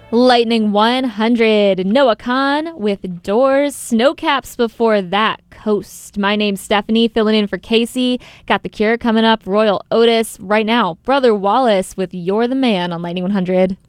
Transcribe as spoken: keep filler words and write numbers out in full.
Lightning one hundred, Noah Khan with Doors, Snowcaps before that, Coast. My name's Stephanie, filling in for Casey. Got The Cure coming up, Royal Otis. Right now, Brother Wallace with You're the Man on Lightning one hundred.